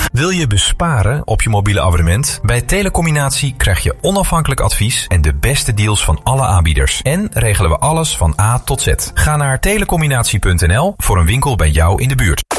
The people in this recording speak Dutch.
Wil je besparen op je mobiele abonnement? Bij Telecombinatie krijg je onafhankelijk advies en de beste deals van alle aanbieders. En regelen we alles van A tot Z. Ga naar telecombinatie.nl voor een winkel bij jou in de buurt.